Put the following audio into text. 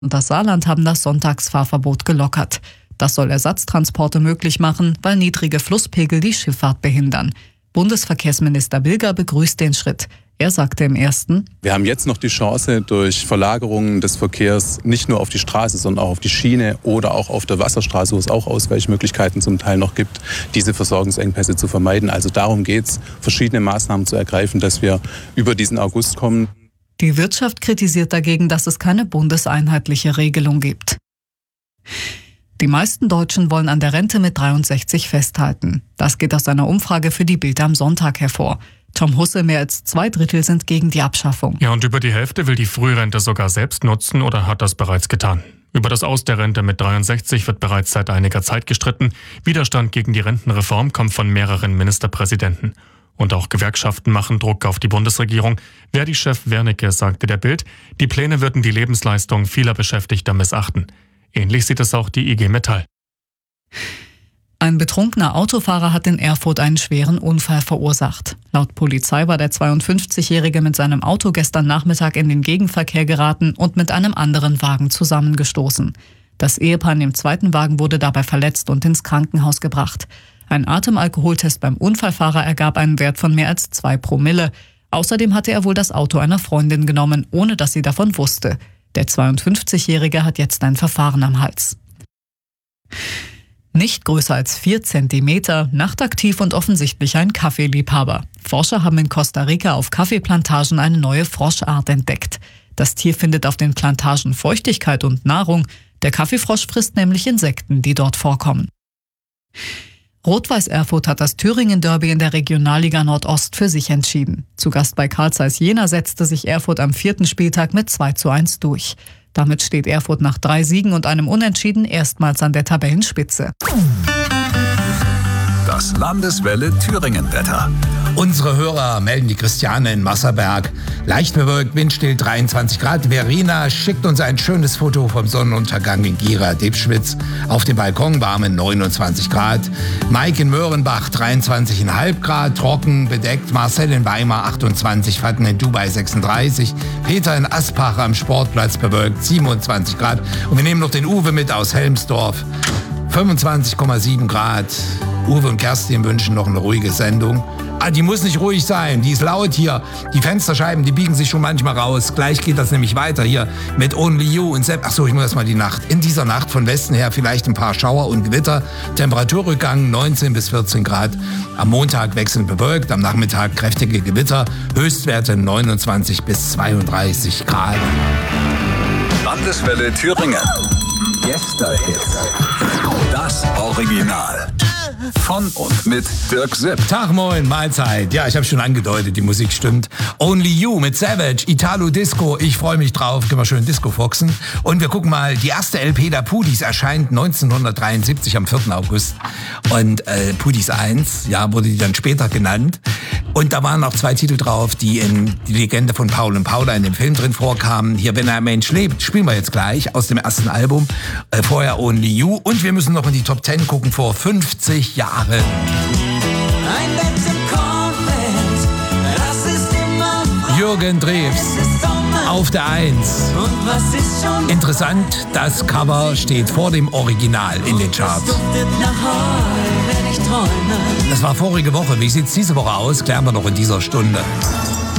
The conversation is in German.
und das Saarland haben das Sonntagsfahrverbot gelockert. Das soll Ersatztransporte möglich machen, weil niedrige Flusspegel die Schifffahrt behindern. Bundesverkehrsminister Bilger begrüßt den Schritt. Er sagte im Ersten: Wir haben jetzt noch die Chance, durch Verlagerungen des Verkehrs nicht nur auf die Straße, sondern auch auf die Schiene oder auch auf der Wasserstraße, wo es auch Ausweichmöglichkeiten zum Teil noch gibt, diese Versorgungsengpässe zu vermeiden. Also darum geht es, verschiedene Maßnahmen zu ergreifen, dass wir über diesen August kommen. Die Wirtschaft kritisiert dagegen, dass es keine bundeseinheitliche Regelung gibt. Die meisten Deutschen wollen an der Rente mit 63 festhalten. Das geht aus einer Umfrage für die Bild am Sonntag hervor. Tom Husse, mehr als 2/3 sind gegen die Abschaffung. Ja, und über die Hälfte will die Frührente sogar selbst nutzen oder hat das bereits getan. Über das Aus der Rente mit 63 wird bereits seit einiger Zeit gestritten. Widerstand gegen die Rentenreform kommt von mehreren Ministerpräsidenten. Und auch Gewerkschaften machen Druck auf die Bundesregierung. Verdi-Chef Wernicke sagte der Bild, die Pläne würden die Lebensleistung vieler Beschäftigter missachten. Ähnlich sieht es auch die IG Metall. Ein betrunkener Autofahrer hat in Erfurt einen schweren Unfall verursacht. Laut Polizei war der 52-Jährige mit seinem Auto gestern Nachmittag in den Gegenverkehr geraten und mit einem anderen Wagen zusammengestoßen. Das Ehepaar in dem zweiten Wagen wurde dabei verletzt und ins Krankenhaus gebracht. Ein Atemalkoholtest beim Unfallfahrer ergab einen Wert von mehr als 2 Promille. Außerdem hatte er wohl das Auto einer Freundin genommen, ohne dass sie davon wusste. Der 52-Jährige hat jetzt ein Verfahren am Hals. Nicht größer als 4 Zentimeter, nachtaktiv und offensichtlich ein Kaffeeliebhaber. Forscher haben in Costa Rica auf Kaffeeplantagen eine neue Froschart entdeckt. Das Tier findet auf den Plantagen Feuchtigkeit und Nahrung. Der Kaffeefrosch frisst nämlich Insekten, die dort vorkommen. Rot-Weiß Erfurt hat das Thüringen-Derby in der Regionalliga Nordost für sich entschieden. Zu Gast bei Carl Zeiss Jena setzte sich Erfurt am 4. Spieltag mit 2:1 durch. Damit steht Erfurt nach 3 Siegen und einem Unentschieden erstmals an der Tabellenspitze. Das Landeswelle Thüringen-Wetter. Unsere Hörer melden die Christiane in Masserberg. Leicht bewölkt, windstill 23 Grad. Verena schickt uns ein schönes Foto vom Sonnenuntergang in Gera-Debschwitz. Auf dem Balkon warme 29 Grad. Mike in Möhrenbach 23,5 Grad. Trocken, bedeckt. Marcel in Weimar 28. Fatten in Dubai 36. Peter in Aspach am Sportplatz bewölkt 27 Grad. Und wir nehmen noch den Uwe mit aus Helmsdorf. 25,7 Grad. Uwe und Kerstin wünschen noch eine ruhige Sendung. Die muss nicht ruhig sein, die ist laut hier. Die Fensterscheiben, die biegen sich schon manchmal raus. Gleich geht das nämlich weiter hier mit Only You und Sepp. Achso, ich muss erstmal die Nacht. In dieser Nacht von Westen her vielleicht ein paar Schauer und Gewitter. Temperaturrückgang 19 bis 14 Grad. Am Montag wechselnd bewölkt, am Nachmittag kräftige Gewitter. Höchstwerte 29 bis 32 Grad. Landeswelle Thüringen. Gästehits. Das Original. Von und mit Dirk Sipp. Tag, moin, Mahlzeit. Ja, ich habe schon angedeutet, die Musik stimmt. Only You mit Savage, Italo Disco. Ich freue mich drauf. Können wir schön Disco foxen. Und wir gucken mal, die erste LP der Pudis erscheint 1973 am 4. August. Und Pudis 1, ja, wurde die dann später genannt. Und da waren noch 2 Titel drauf, die in die Legende von Paul und Paula in dem Film drin vorkamen. Hier, Wenn ein Mensch lebt, spielen wir jetzt gleich aus dem ersten Album. Vorher Only You. Und wir müssen noch in die Top 10 gucken vor 50 Jahren. Ein Bett im Kornfeld, das ist immer Jürgen Drews auf der 1. Und was ist schon Interessant, das Cover steht vor dem Original in den Charts. duftet nach Heu, wenn ich träume. Das war vorige Woche. Wie sieht's diese Woche aus? Klären wir noch in dieser Stunde.